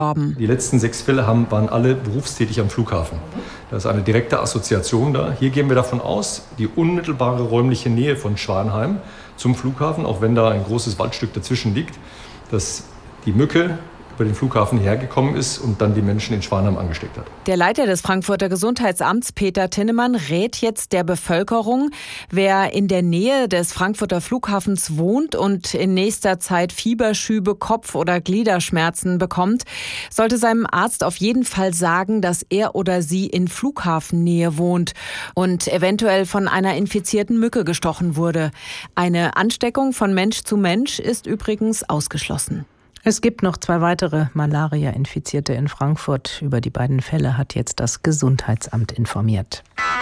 Die letzten 6 Fälle waren alle berufstätig am Flughafen. Da ist eine direkte Assoziation da. Hier gehen wir davon aus, die unmittelbare räumliche Nähe von Schwanheim zum Flughafen, auch wenn da ein großes Waldstück dazwischen liegt, dass die Mücke über den Flughafen hergekommen ist und dann die Menschen in Schwanheim angesteckt hat. Der Leiter des Frankfurter Gesundheitsamts, Peter Tinnemann, rät jetzt der Bevölkerung, wer in der Nähe des Frankfurter Flughafens wohnt und in nächster Zeit Fieberschübe, Kopf- oder Gliederschmerzen bekommt, sollte seinem Arzt auf jeden Fall sagen, dass er oder sie in Flughafennähe wohnt und eventuell von einer infizierten Mücke gestochen wurde. Eine Ansteckung von Mensch zu Mensch ist übrigens ausgeschlossen. Es gibt noch 2 weitere Malaria-Infizierte in Frankfurt. Über die beiden Fälle hat jetzt das Gesundheitsamt informiert.